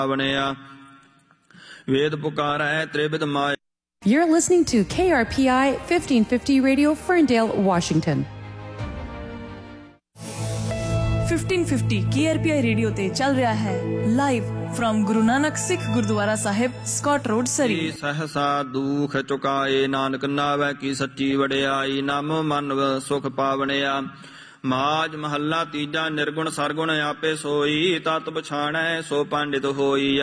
ਬਣਿਆ ਵੇਦ ਪੁਕਾਰੈ ਤ੍ਰਿਵਿਧ ਮਾਇਆ। You're listening to KRPI 1550 Radio, Ferndale, Washington. 1550 KRPI radio ਤੇ ਚੱਲ ਰਿਹਾ ਹੈ ਲਾਈਵ ਫਰਮ ਗੁਰੂ ਨਾਨਕ ਸਿੱਖ ਗੁਰਦੁਆਰਾ ਸਾਹਿਬ, ਸਕਾਟ ਰੋਡ, ਸਰੀ। ਸਹਸਾ ਦੁਖ ਚੁਕਾਏ ਨਾਨਕ ਨਾਵੈ ਕੀ ਸੱਚੀ ਵਡਿਆਈ, ਨਮ ਮਨ ਸੁਖ ਪਾਵਣਿਆ। ਮਾਜ ਮਹੱਲਾ ਤੀਜਾ। ਨਿਰਗੁਣ ਸਰਗੁਣ ਆਪੇ ਸੋਈ, ਤਤ ਪਛਾਣੈ ਸੋ ਪੰਡਿਤ ਹੋਈ।